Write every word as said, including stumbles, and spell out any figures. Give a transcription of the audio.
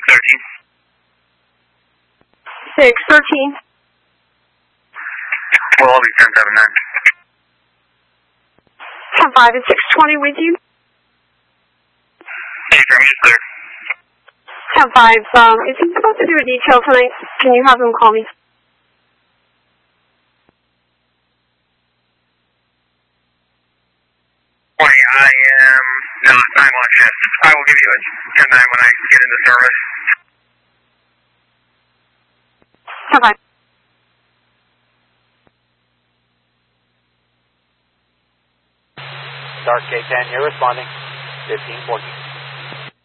thirteen. six thirteen. We'll all be ten seven nine. ten five and six twenty with you. Hey, for me, it's clear. ten five, um, is he supposed to do a detail tonight? Can you have him call me? twenty, I am not, I'm on shift. I will give you a ten nine when I get into service. ten five. Dark K ten, you're responding. fifteen fourteen.